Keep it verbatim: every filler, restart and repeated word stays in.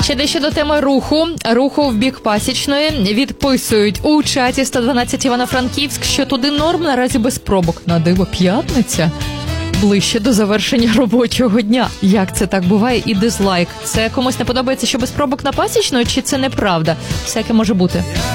Ще дещо до теми руху. Руху в бік Пасічної. Відписують у чаті сто дванадцять Івано-Франківськ, що туди норм наразі без пробок. На диво, п'ятниця. Ближче до завершення робочого дня. Як це так буває? І дизлайк. Це комусь не подобається, що без пробок на Пасічної, чи це неправда? Всяке може бути.